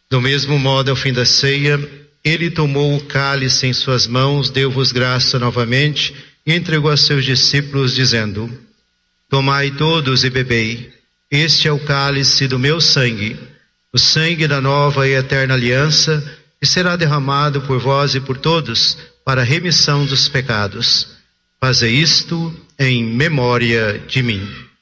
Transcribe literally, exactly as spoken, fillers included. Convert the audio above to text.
Do mesmo modo, ao fim da ceia, ele tomou o cálice em suas mãos, deu-vos graça novamente e entregou a seus discípulos, dizendo: Tomai todos e bebei, este é o cálice do meu sangue, o sangue da nova e eterna aliança, que será derramado por vós e por todos para a remissão dos pecados. Fazei isto em memória de mim.